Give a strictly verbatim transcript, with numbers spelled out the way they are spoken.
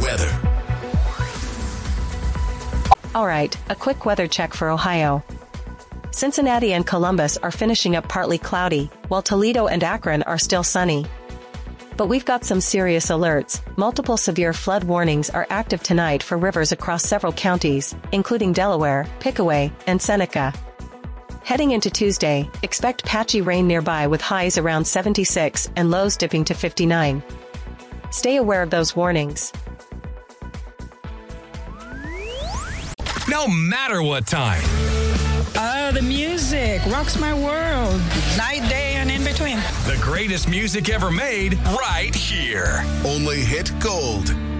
weather. All right, a quick weather check for Ohio. Cincinnati and Columbus are finishing up partly cloudy, while Toledo and Akron are still sunny. But we've got some serious alerts. Multiple severe flood warnings are active tonight for rivers across several counties, including Delaware, Pickaway, and Seneca. Heading into Tuesday, expect patchy rain nearby with highs around seventy-six and lows dipping to fifty-nine. Stay aware of those warnings. No matter what time. Oh, the music rocks my world. Night, day, and in between. The greatest music ever made right here. Only hit gold.